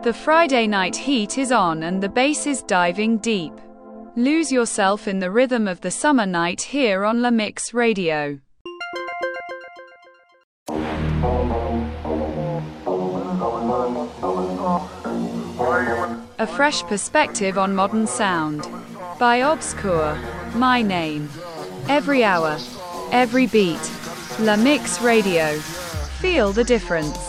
The Friday night heat is on and the bass is diving deep. Lose yourself in the rhythm of the summer night here on La Mix Radio. A fresh perspective on modern sound. By Obscure. My name. Every hour. Every beat. La Mix Radio. Feel the difference.